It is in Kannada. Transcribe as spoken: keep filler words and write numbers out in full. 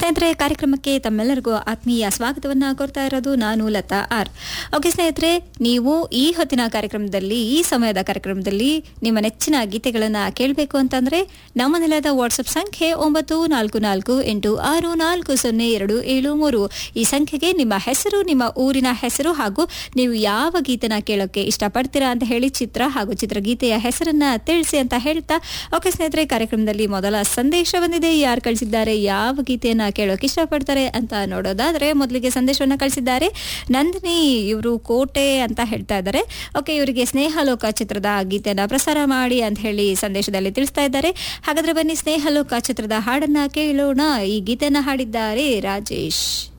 ಸ್ನೇಹಿತರೆ, ಕಾರ್ಯಕ್ರಮಕ್ಕೆ ತಮ್ಮೆಲ್ಲರಿಗೂ ಆತ್ಮೀಯ ಸ್ವಾಗತವನ್ನು ಕೋರ್ತಾ ಇರೋದು ನಾನು ಲತಾ ಆರ್. ಓಕೆ ಸ್ನೇಹಿತರೆ, ನೀವು ಈ ಹೊತ್ತಿನ ಕಾರ್ಯಕ್ರಮದಲ್ಲಿ, ಈ ಸಮಯದ ಕಾರ್ಯಕ್ರಮದಲ್ಲಿ ನಿಮ್ಮ ನೆಚ್ಚಿನ ಗೀತೆಗಳನ್ನು ಕೇಳಬೇಕು ಅಂತಂದ್ರೆ ನಮ್ಮ ನೆಲದ ವಾಟ್ಸಪ್ ಸಂಖ್ಯೆ ಒಂಬತ್ತು ನಾಲ್ಕು ನಾಲ್ಕು ಎಂಟು ಆರು ನಾಲ್ಕು ಸೊನ್ನೆ ಎರಡು ಏಳು ಮೂರು. ಈ ಸಂಖ್ಯೆಗೆ ನಿಮ್ಮ ಹೆಸರು, ನಿಮ್ಮ ಊರಿನ ಹೆಸರು ಹಾಗೂ ನೀವು ಯಾವ ಗೀತೆನ ಕೇಳೋಕೆ ಇಷ್ಟಪಡ್ತೀರಾ ಅಂತ ಹೇಳಿ ಚಿತ್ರ ಹಾಗೂ ಚಿತ್ರಗೀತೆಯ ಹೆಸರನ್ನ ತಿಳಿಸಿ ಅಂತ ಹೇಳ್ತಾ, ಓಕೆ ಸ್ನೇಹಿತರೆ, ಕಾರ್ಯಕ್ರಮದಲ್ಲಿ ಮೊದಲ ಸಂದೇಶ ಬಂದಿದೆ. ಯಾರು ಕಳಿಸಿದ್ದಾರೆ, ಯಾವ ಗೀತೆಯನ್ನ ಕೇಳೋಕೆ ಇಷ್ಟಪಡ್ತಾರೆ ಅಂತ ನೋಡೋದಾದ್ರೆ, ಮೊದಲಿಗೆ ಸಂದೇಶವನ್ನ ಕಳಿಸಿದ್ದಾರೆ ನಂದಿನಿ. ಇವರು ಕೋಟೆ ಅಂತ ಹೇಳ್ತಾ ಇದ್ದಾರೆ. ಓಕೆ, ಇವರಿಗೆ ಸ್ನೇಹಲೋಕ ಚಿತ್ರದ ಗೀತೆಯನ್ನ ಪ್ರಸಾರ ಮಾಡಿ ಅಂತ ಹೇಳಿ ಸಂದೇಶದಲ್ಲಿ ತಿಳಿಸ್ತಾ ಇದ್ದಾರೆ. ಹಾಗಾದ್ರೆ ಬನ್ನಿ ಸ್ನೇಹಲೋಕ ಚಿತ್ರದ ಹಾಡನ್ನ ಕೇಳೋಣ. ಈ ಗೀತೆಯನ್ನ ಹಾಡಿದ್ದಾರೆ ರಾಜೇಶ್.